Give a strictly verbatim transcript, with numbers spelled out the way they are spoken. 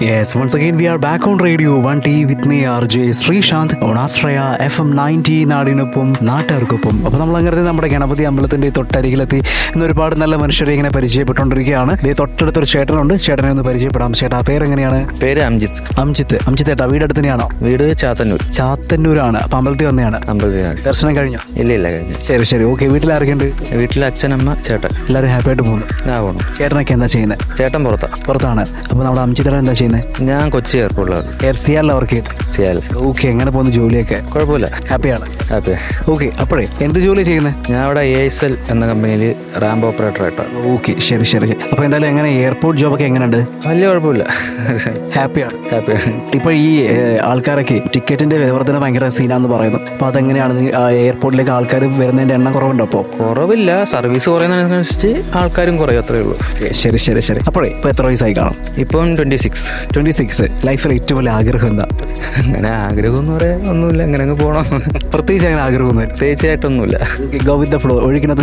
Yes, once again we are back on Radio one T with me R J Srishant on Astraya F M ninety നാടിനൊപ്പം നാട്ടുകാർക്കൊപ്പം. അപ്പോൾ നമ്മൾ അങ്ങനെ നമ്മുടെ ഗണപതി അമ്പലത്തിന്റെ തൊട്ടരികിലെത്തി ഇന്ന് ഒരുപാട് നല്ല മനുഷ്യരെ ഇങ്ങനെ പരിചയപ്പെട്ടുകൊണ്ടിരിക്കുകയാണ്. ഈ തൊട്ടടുത്തൊരു ചേട്ടനുണ്ട്, ചേട്ടനെ ഒന്ന് പരിചയപ്പെടാം. ചേട്ടാ പേരെങ്ങനെയാണ്? പേര് അംജിത്ത്. അംജിത്ത് അംജിത്ത് ചേട്ടാ വീട് അടുത്ത് തന്നെയാണോ? വീട് ചാത്തന്നൂർ. ചാത്തന്നൂരാണ്. അപ്പൊ അമ്പലത്തിൽ വന്നെയാണ്? അമ്പലത്തിലാണ്. ദർശനം കഴിഞ്ഞോ? ഇല്ല ഇല്ല കഴിഞ്ഞു. ശരി ശരി ഓക്കെ. വീട്ടിൽ ആരൊക്കെയുണ്ട്? വീട്ടിൽ അച്ഛനമ്മ ചേട്ടൻ എല്ലാവരും ഹാപ്പി ആയിട്ട് പോകുന്നു. ആ പോകണം. ചേട്ടനൊക്കെ എന്താ ചെയ്യുന്നത്? ചേട്ടൻ പുറത്താ. പുറത്താണ്. അപ്പൊ നമ്മുടെ അംജിത്തേട്ടൻ എന്താ ചെയ്യുന്നത്? ഞാൻ കൊച്ചി എയർപോർട്ടിലാണ്. എയർ സിയാറിൽ വർക്ക് ചെയ്ത്. സിയാൽ. ഓക്കെ. എങ്ങനെ പോകുന്നു ജോലിയൊക്കെ? കുഴപ്പമില്ല, ഹാപ്പിയാണ്. ഹാപ്പി. ഓക്കെ. അപ്പോഴേ എന്ത് ജോലി ചെയ്യുന്നത്? ഞാൻ അവിടെ എ എസ് എൽ എന്ന കമ്പനിയിൽ റാമ്പ് ഓപ്പറേറ്റർ ആയിട്ടാണ്. ഓക്കെ ശരി ശരി ശരി. അപ്പൊ എന്തായാലും എങ്ങനെ എയർപോർട്ട് ജോബൊക്കെ എങ്ങനെയുണ്ട്? വലിയ കുഴപ്പമില്ല, ഹാപ്പിയാണ്. ഹാപ്പിയാണ്. ഇപ്പൊ ഈ ആൾക്കാരൊക്കെ ടിക്കറ്റിന്റെ വിവർത്തനം ഭയങ്കര സീനാന്ന് പറയുന്നു. അപ്പൊ അതെങ്ങനെയാണ് എയർപോർട്ടിലേക്ക് ആൾക്കാർ വരുന്നതിന്റെ എണ്ണം കുറവുണ്ടോ? അപ്പോൾ കുറവില്ല, സർവീസ് കുറയുന്നതിനനുസരിച്ച് ആൾക്കാരും കുറയും, അത്രേ ഉള്ളൂ. ശരി ശരി ശരി. അപ്പോഴേ ഇപ്പൊ എത്ര വയസ്സായി കാണും? ഇപ്പം ട്വന്റി സിക്സ്. Twenty six. ലൈഫിൽ ഏറ്റവും വലിയ ആഗ്രഹം എന്താ? അങ്ങനെ ആഗ്രഹം എന്ന് പറയാൻ ഒന്നുമില്ല, അങ്ങനെ അങ്ങ് പോകണം. പ്രത്യേകിച്ച് അങ്ങനെ ആഗ്രഹമൊന്നും പ്രത്യേകിച്ചായിട്ടൊന്നുമില്ല. Go with the flow, ഒഴുകിനകത്ത്